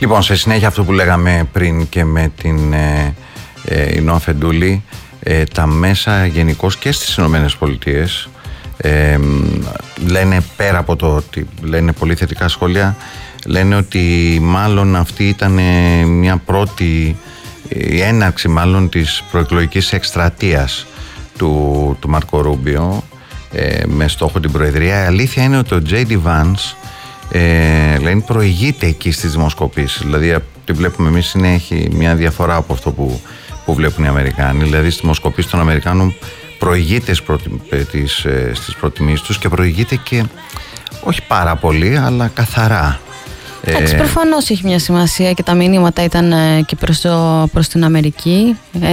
Λοιπόν, σε συνέχεια αυτό που λέγαμε πριν και με την Ινώ Αφεντούλη, τα μέσα γενικώς και στις Ηνωμένες Πολιτείες λένε, πέρα από το ότι λένε πολύ θετικά σχόλια, λένε ότι μάλλον αυτή ήταν μια πρώτη, η έναρξη μάλλον της προεκλογικής εκστρατείας του Μάρκο Ρούμπιο με στόχο την Προεδρία. Η αλήθεια είναι ότι ο J.D. Vance λένε προηγείται εκεί στις δημοσκοπήσεις. Δηλαδή τι βλέπουμε εμείς έχει μια διαφορά από αυτό που βλέπουν οι Αμερικάνοι. Δηλαδή στις δημοσκοπήσεις των Αμερικάνων προηγείται στις προτιμήσεις τους και προηγείται και όχι πάρα πολύ αλλά καθαρά. Εντάξει, προφανώς έχει μια σημασία και τα μηνύματα ήταν και προς την Αμερική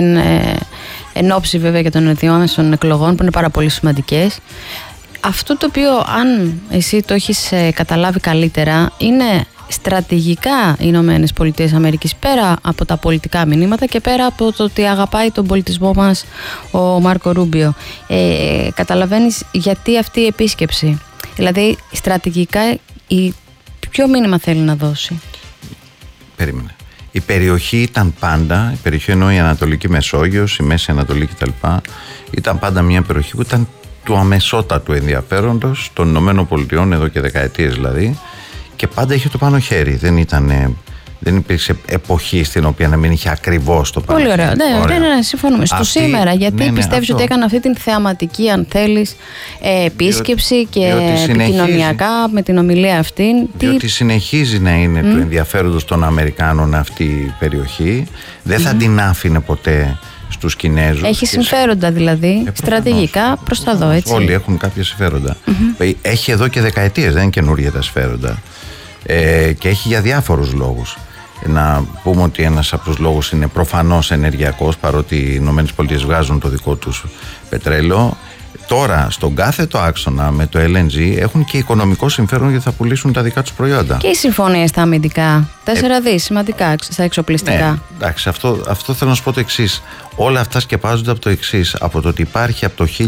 εν ώψη βέβαια και των ενδιάμεσων εκλογών που είναι πάρα πολύ σημαντικές. Αυτό το οποίο, αν εσύ το έχεις καταλάβει καλύτερα, είναι στρατηγικά οι Ηνωμένες Πολιτείες Αμερικής, πέρα από τα πολιτικά μηνύματα και πέρα από το ότι αγαπάει τον πολιτισμό μας ο Μάρκο Ρούμπιο. Καταλαβαίνεις γιατί αυτή η επίσκεψη, δηλαδή στρατηγικά ποιο μήνυμα θέλει να δώσει? Περίμενε. Η περιοχή ήταν πάντα, η περιοχή εννοώ η Ανατολική Μεσόγειος, η Μέση Ανατολή κτλ. Ήταν πάντα μια περιοχή που ήταν του αμεσότατου ενδιαφέροντος των Ηνωμένων Πολιτειών, εδώ και δεκαετίες δηλαδή, και πάντα είχε το πάνω χέρι. Δεν υπήρξε εποχή στην οποία να μην είχε ακριβώς το πάνω χέρι. Πολύ ωραίο. Ναι, συμφωνούμε. Στο σήμερα, γιατί πιστεύεις ότι έκανε αυτή την θεαματική, αν θέλεις, επίσκεψη και επικοινωνιακά με την ομιλία αυτή? Διότι συνεχίζει να είναι του ενδιαφέροντος των Αμερικάνων αυτή η περιοχή. Δεν θα την άφηνε ποτέ στους Κινέζους. Έχει συμφέροντα δηλαδή, στρατηγικά προς τα δω, έτσι. Όλοι έχουν κάποια συμφέροντα. Έχει εδώ και δεκαετίες, δεν είναι καινούργια τα συμφέροντα. Και έχει για διάφορους λόγους. Να πούμε ότι ένας από τους λόγους είναι προφανώς ενεργειακός, παρότι οι ΗΠΑ βγάζουν το δικό τους πετρέλαιο. Τώρα στον κάθετο άξονα με το LNG έχουν και οικονομικό συμφέρον γιατί θα πουλήσουν τα δικά τους προϊόντα. Και οι συμφωνίες στα αμυντικά, 4 δις σημαντικά στα εξοπλιστικά. Ναι, εντάξει, αυτό θέλω να σου πω το εξής. Όλα αυτά σκεπάζονται από το εξής. Από το ότι υπάρχει από το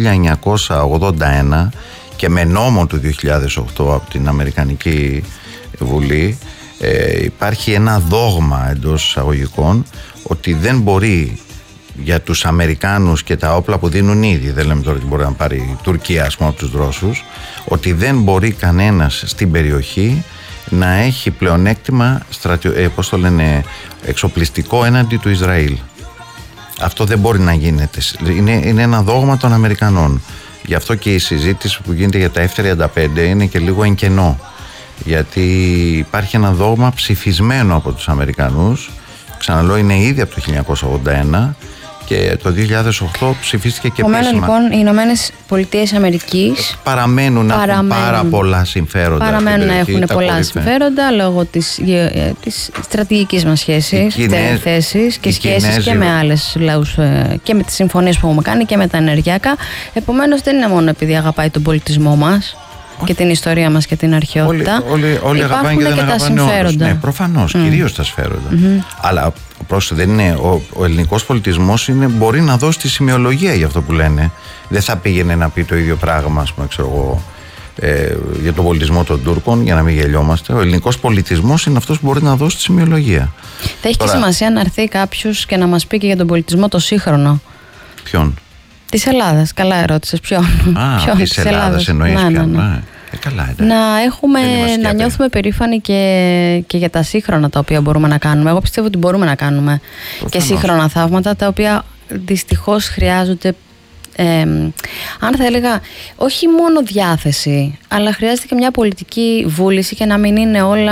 1981 και με νόμο του 2008 από την Αμερικανική Βουλή υπάρχει ένα δόγμα εντός εισαγωγικών ότι δεν μπορεί για τους Αμερικάνους και τα όπλα που δίνουν ήδη, δεν λέμε τώρα ότι μπορεί να πάρει η Τουρκία ας πούμε από τους Ρώσους, ότι δεν μπορεί κανένας στην περιοχή να έχει πλεονέκτημα εξοπλιστικό έναντι του Ισραήλ. Αυτό δεν μπορεί να γίνεται. Είναι ένα δόγμα των Αμερικανών. Γι' αυτό και η συζήτηση που γίνεται για τα F-35 είναι και λίγο εν κενό. Γιατί υπάρχει ένα δόγμα ψηφισμένο από τους Αμερικανούς, ξαναλέω είναι ήδη από το 1981 και το 2008 ψηφίστηκε και επίσημα. Λοιπόν, οι Ηνωμένες Πολιτείες Αμερικής παραμένουν να έχουν πάρα πολλά συμφέροντα. Παραμένουν να έχουν πολλά συμφέροντα λόγω της στρατηγικής μας σχέσης, θέσης και σχέσεις και με άλλες λαούς και με τις συμφωνίες που έχουμε κάνει και με τα ενεργειακά. Επομένως δεν είναι μόνο επειδή αγαπάει τον πολιτισμό μας και την ιστορία μας και την αρχαιότητα. Όλοι αγαπάνε και δεν αγαπάνε όλους. Ναι, προφανώς, κυρίως τα συμφέροντα. Αλλά δεν είναι, ο ελληνικός πολιτισμός μπορεί να δώσει τη σημειολογία για αυτό που λένε. Δεν θα πήγαινε να πει το ίδιο πράγμα, ας πούμε, για τον πολιτισμό των Τούρκων, για να μην γελιόμαστε. Ο ελληνικός πολιτισμός είναι αυτός που μπορεί να δώσει τη σημειολογία. Θα έχει και σημασία να έρθει κάποιος και να μας πει και για τον πολιτισμό το σύγχρονο. Ποιον? Της Ελλάδας. Καλά ερώτησες. Ποιον? Της Ελλάδας εννοείς ποιον? Καλά, να νιώθουμε περήφανοι και για τα σύγχρονα τα οποία μπορούμε να κάνουμε. Εγώ πιστεύω ότι μπορούμε να κάνουμε και σύγχρονα θαύματα τα οποία δυστυχώς χρειάζονται, αν θα έλεγα, όχι μόνο διάθεση, αλλά χρειάζεται και μια πολιτική βούληση και να μην είναι όλα